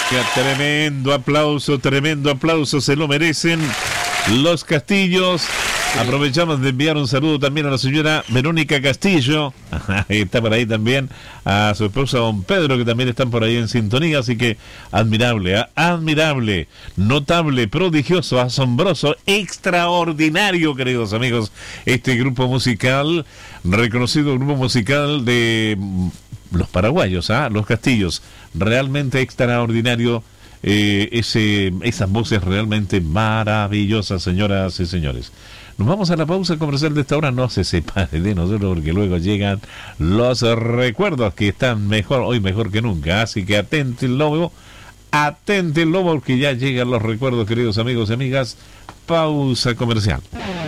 Qué tremendo aplauso, se lo merecen los Castillos. Aprovechamos de enviar un saludo también a la señora Verónica Castillo, está por ahí también, a su esposa don Pedro, que también están por ahí en sintonía, así que admirable, notable, prodigioso, asombroso, extraordinario, queridos amigos, este grupo musical, reconocido grupo musical de los paraguayos, los Castillos, realmente extraordinario. Esas voces realmente maravillosas, señoras y señores. Nos vamos a la pausa comercial de esta hora. No se separe de nosotros porque luego llegan los recuerdos que están hoy mejor que nunca. Así que atente el lobo porque ya llegan los recuerdos, queridos amigos y amigas. Pausa comercial.